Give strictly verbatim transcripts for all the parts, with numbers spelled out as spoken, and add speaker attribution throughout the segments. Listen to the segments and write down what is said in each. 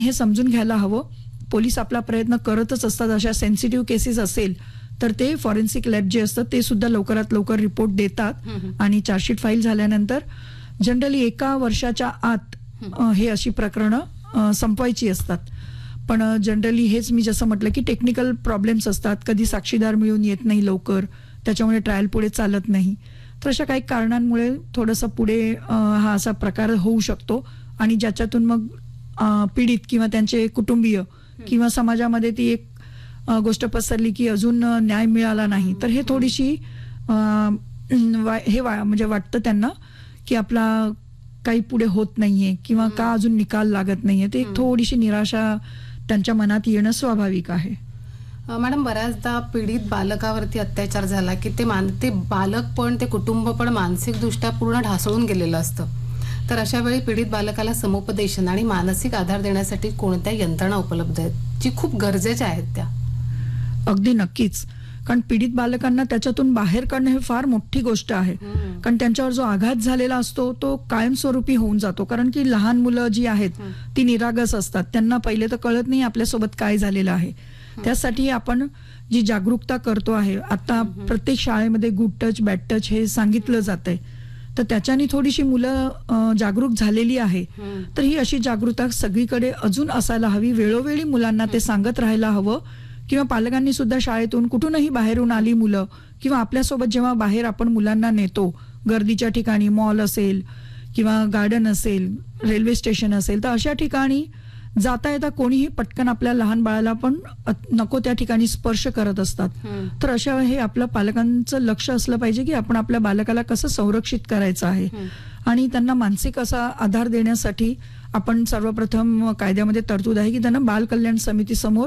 Speaker 1: हे समजून घ्यायला हवं. पोलीस आपला प्रयत्न करतच असतात. अशा सेन्सिटिव्ह केसेस असेल तर ते फॉरेन्सिक लॅब जे असतात ते सुद्धा लवकरात लवकर रिपोर्ट देतात आणि चार्जशीट फाईल झाल्यानंतर जनरली एका वर्षाच्या आत हे अशी प्रकरणं संपवायची असतात. पण जनरली हेच मी जसं म्हटलं की टेक्निकल प्रॉब्लेम्स असतात, कधी साक्षीदार मिळून येत नाही लवकर, त्याच्यामुळे ट्रायल पुढे चालत नाही. तर अशा काही कारणांमुळे थोडंसं पुढे हा असा प्रकार होऊ शकतो आणि ज्याच्यातून मग पीडित किंवा त्यांचे कुटुंबीय किंवा समाजामध्ये ती एक गोष्ट पसरली की अजून न्याय मिळाला नाही, तर हे थोडीशी हे म्हणजे वाटतं त्यांना की आपला काही पुढे होत नाहीये किंवा का अजून निकाल लागत नाहीये. ते एक थोडीशी निराशा त्यांच्या मनात येणं स्वाभाविक आहे.
Speaker 2: मॅडम, बऱ्याचदा पीडित बालकावरती अत्याचार झाला की ते मान ते बालक पण ते कुटुंब पण मानसिकदृष्ट्या पूर्ण ढासळून गेलेलं असतं. तर अशा वेळी पीडित बालकाला समुपदेशन आणि मानसिक आधार देण्यासाठी कोणत्या यंत्रणा उपलब्ध आहेत जी खूप गरजेच्या आहेत त्या?
Speaker 1: अगदी नक्कीच. कारण पीडित बालकांना त्याच्यातून बाहेर काढणं हे फार मोठी गोष्ट आहे. कारण त्यांच्यावर जो आघात झालेला असतो तो कायमस्वरूपी होऊन जातो. कारण की लहान मुलं जी आहेत ती निरागस असतात, त्यांना पहिले तर कळत नाही आपल्यासोबत काय झालेलं आहे. त्यासाठी आपण जी जागरूकता करतो आहे, आता प्रत्येक शाळेमध्ये गुड टच बॅड टच हे सांगितलं जातंय, तर त्याच्याने थोडीशी मुलं जागरूक झालेली आहे. तर ही अशी जागरूकता सगळीकडे अजून असायला हवी. वेळोवेळी मुलांना ते सांगत राहायला हवं किंवा पालकांनी सुद्धा शाळेतून कुठूनही बाहेरून आली मुलं किंवा आपल्यासोबत जेव्हा बाहेर आपण मुलांना नेतो, गर्दीच्या ठिकाणी मॉल असेल किंवा गार्डन असेल, रेल्वे स्टेशन असेल, तर अशा ठिकाणी जाता येता कोणीही पटकन आपल्या लहान बाळाला पण नको त्या ठिकाणी स्पर्श करत असतात. तर अशा हे आपलं पालकांचं लक्ष असलं पाहिजे की आपण आपल्या बालकाला कसं संरक्षित करायचं आहे आणि त्यांना मानसिक असा आधार देण्यासाठी आपण सर्वप्रथम कायद्यामध्ये तरतूद आहे की त्यांना बाल कल्याण समिती समोर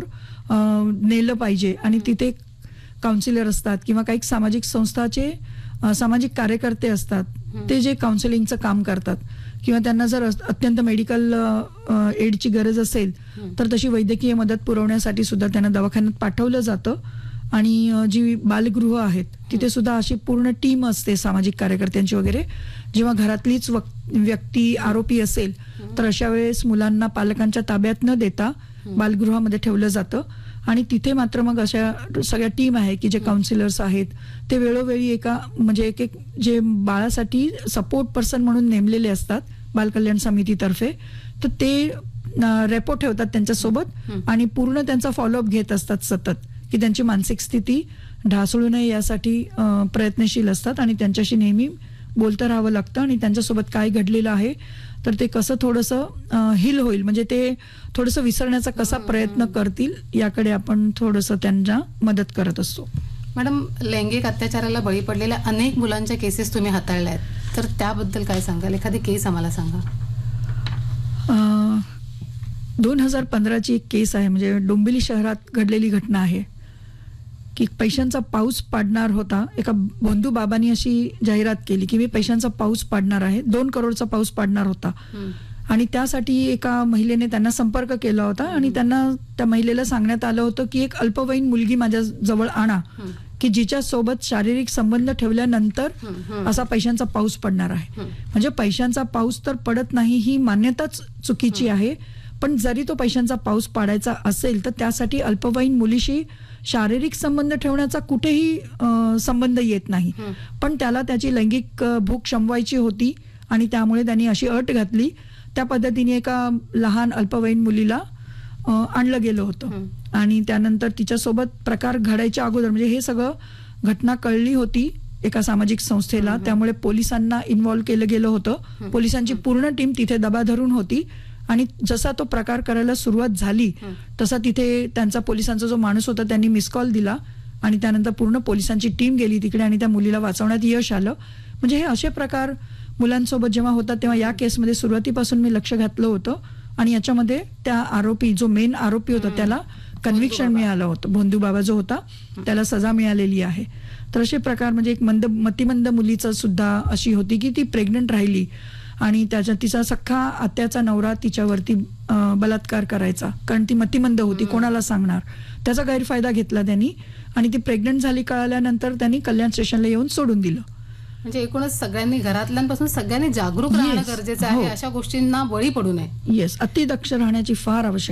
Speaker 1: नेलं पाहिजे आणि तिथे काउन्सिलर असतात किंवा काही सामाजिक संस्थाचे सामाजिक कार्यकर्ते असतात, ते जे काउन्सिलिंगचं काम करतात किंवा त्यांना जर अत्यंत मेडिकल एडची गरज असेल तर तशी वैद्यकीय मदत पुरवण्यासाठी सुद्धा त्यांना दवाखान्यात पाठवलं जातं. आणि जी बालगृह आहेत तिथे सुद्धा अशी पूर्ण टीम असते सामाजिक कार्यकर्त्यांची वगैरे. जेव्हा घरातलीच व्यक्ती आरोपी असेल तर अशा वेळेस मुलांना पालकांच्या ताब्यात न देता बालगृहामध्ये ठेवलं जातं आणि तिथे मात्र मग अशा सगळ्या टीम आहे की जे काउन्सिलर्स आहेत ते वेळोवेळी एका म्हणजे एक एक जे बाळासाठी सपोर्ट पर्सन म्हणून नेमलेले असतात बालकल्याण समितीतर्फे, तर ते रेपो ठेवतात त्यांच्यासोबत आणि पूर्ण त्यांचा फॉलोअप घेत असतात सतत की त्यांची मानसिक स्थिती ढासळू नये यासाठी प्रयत्नशील असतात आणि त्यांच्याशी नेहमी बोलतं राहावं लागतं आणि त्यांच्यासोबत काय घडलेलं आहे तर ते कसं थोडंसं हिल होईल, म्हणजे ते थोडंसं विसरण्याचा कसा प्रयत्न करतील याकडे आपण थोडंसं त्यांना मदत करत असतो.
Speaker 2: मॅडम, लैंगिक अत्याचाराला बळी पडलेल्या अनेक मुलांच्या केसेस तुम्ही हाताळल्या आहेत, तर त्याबद्दल काय सांगाल? एखादी केस आम्हाला सांगा.
Speaker 1: दोन हजार पंधराची एक केस आहे, म्हणजे डोंबिवली शहरात घडलेली घटना आहे की पैशांचा पाऊस पाडणार होता. एका भोंदू बाबांनी अशी जाहिरात केली की मी पैशांचा पाऊस पाडणार आहे, दोन करोडचा पाऊस पाडणार होता आणि त्यासाठी एका महिलेने त्यांना संपर्क केला होता आणि त्यांना त्या महिलेला सांगण्यात आलं होतं की एक अल्पवयीन मुलगी माझ्या जवळ आणा की जिच्या सोबत शारीरिक संबंध ठेवल्यानंतर असा पैशांचा पाऊस पडणार आहे. म्हणजे पैशांचा पाऊस तर पडत नाही ही मान्यताच चुकीची आहे, पण जरी तो पैशांचा पाऊस पाडायचा असेल तर त्यासाठी अल्पवयीन मुलीशी शारीरिक संबंध ठेवण्याचा कुठेही संबंध येत नाही, पण त्याला त्याची लैंगिक भूक शमवायची होती आणि त्यामुळे त्यांनी अशी अट घातली. त्या पद्धतीने एका लहान अल्पवयीन मुलीला आणलं गेलं होतं आणि त्यानंतर तिच्यासोबत प्रकार घडायच्या अगोदर म्हणजे हे सगळं घटना कळली होती एका सामाजिक संस्थेला, त्यामुळे पोलिसांना इन्व्हॉल्व्ह केलं गेलं होतं. पोलिसांची पूर्ण टीम तिथे दबा धरून होती आणि जसा तो प्रकार करायला सुरुवात झाली तसा तिथे त्यांचा पोलिसांचा जो माणूस होता त्यांनी मिस कॉल दिला आणि त्यानंतर पूर्ण पोलिसांची टीम गेली तिकडे आणि त्या मुलीला वाचवण्यात यश आलं. म्हणजे हे असे प्रकार मुलांसोबत जेव्हा होतात तेव्हा या केसमध्ये सुरुवातीपासून मी लक्ष घातलं होतं आणि याच्यामध्ये त्या आरोपी जो मेन आरोपी होता त्याला कन्व्हिक्शन मिळालं होतं. भोंदू बाबा जो होता त्याला सजा मिळालेली आहे. तर असे प्रकार म्हणजे एक मंद मतिमंद मुलीचं सुद्धा अशी होती की ती प्रेग्नंट राहिली आणि त्याच्या तिचा सख्खा आत्याचा नवरा तिच्यावरती बलात्कार करायचा कारण ती मतिमंद होती, कोणाला सांगणार. त्याचा गैरफायदा घेतला त्यांनी आणि ती प्रेग्नंट झाली कळाल्यानंतर त्यांनी कल्याण स्टेशनला येऊन सोडून दिलं
Speaker 2: म्हणजे एकूणच सगळ्यांनी घरातल्यांपासून सगळ्यांनी जागरूक राहणं
Speaker 1: Yes.
Speaker 2: गरजेचं आहे.
Speaker 1: हो.
Speaker 2: अशा गोष्टींना बळी पडू नये.
Speaker 1: येस, अतिदक्ष राहण्याची फार आवश्यकता